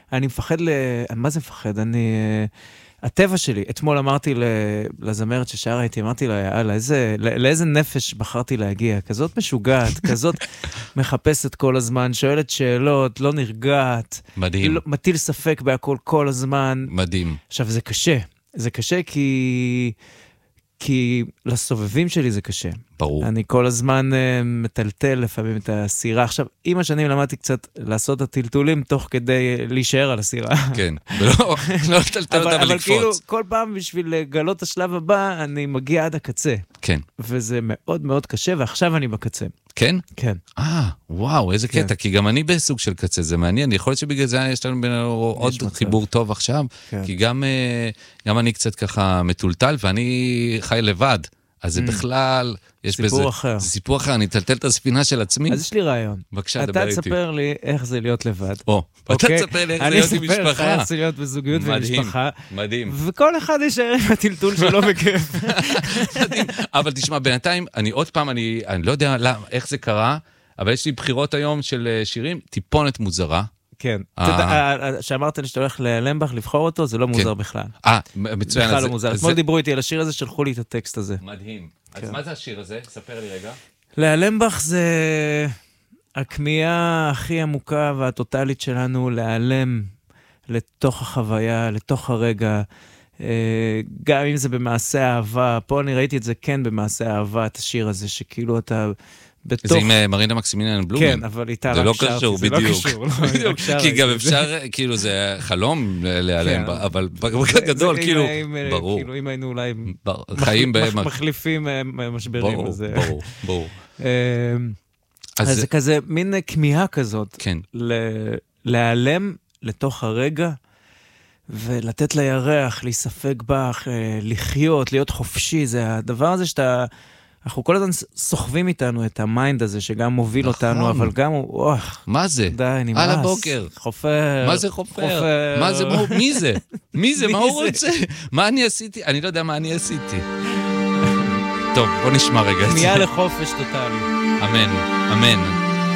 אני מפחד מה זה מפחד? הטבע שלי, אתמול אמרתי לזמרת ששרה איתי, אמרתי לה, יאללה, לאיזה נפש בחרתי להגיע? כזאת משוגעת, כזאת מחפשת כל הזמן, שואלת שאלות, לא נרגעת. מדהים. מטיל ספק בהכל כל הזמן. מדהים. עכשיו, זה קשה. זה קשה כי לסובבים שלי זה קשה. ברור. אני כל הזמן מטלטל לפעמים את הסירה. עכשיו, עם השנים למדתי קצת לעשות את הטלטולים תוך כדי להישאר על הסירה. כן, ולא לטלטל אותה ולקפוץ. אבל כאילו, כל פעם בשביל לגלות את השלב הבא, אני מגיע עד הקצה. כן. וזה מאוד מאוד קשה, ועכשיו אני בקצה. כן? כן. וואו, איזה קטע, כי גם אני בסוג של קצה, זה מעניין, יכול להיות שבגלל זה יש לנו עוד חיבור טוב עכשיו, כי גם אני קצת ככה מטולטל, ואני חי לבד, אז זה בכלל, יש בזה... סיפור אחר. זה סיפור אחר, אני אטלטל את הספינה של עצמי. אז יש לי רעיון. בבקשה, דבר איתי. אתה תספר לי איך זה להיות לבד. אתה תספר לי איך זה להיות עם משפחה. אני אספר לך איך זה להיות בזוגיות ומשפחה. מדהים. וכל אחד יישאר עם הטלטול שלו בכיף. מדהים. אבל תשמע, בינתיים, אני עוד פעם, אני לא יודע איך זה קרה, אבל יש לי בחירות היום של שירים, טיפונת מוזרה. כן. שאמרת לי שאתה הולך ללמבך לבחור אותו, זה לא מוזר בכלל. מצוין. בכלל לא מוזר. אתמול דיברו איתי על השיר הזה, שלחו לי את הטקסט הזה. מדהים. אז מה זה השיר הזה? ספר לי רגע. ללמבך זה הכמיהה הכי עמוקה והטוטלית שלנו להיעלם לתוך החוויה, לתוך הרגע, גם אם זה במעשה אהבה. פה אני ראיתי את זה כן במעשה אהבה, את השיר הזה, שכאילו אתה... זה עם מרינה מקסימיליאן בלומים. כן, אבל איתה זה רק לא שרתי. קשור, בדיוק. כי גם אפשר, כאילו זה חלום להיעלם, אבל בגדול, כאילו, ברור. כאילו אם היינו אולי חיים מחליפים משברים. ברור. אז זה כזה מין כמיהה כזאת, להיעלם לתוך הרגע, ולתת לירח, להיספג בך, לחיות, להיות חופשי, זה הדבר הזה שאתה... אנחנו כל הזמן סוחבים איתנו את המיינד הזה, שגם מוביל אותנו, אבל גם הוא, מה זה? די, נמאס. על הבוקר. חופר. מה זה חופר? מה זה, מי זה? מי זה? מה הוא רוצה? מה אני עשיתי? אני לא יודע מה אני עשיתי. טוב, בוא נשמע רגע. כמיהה לחופש טוטלי. אמן, אמן.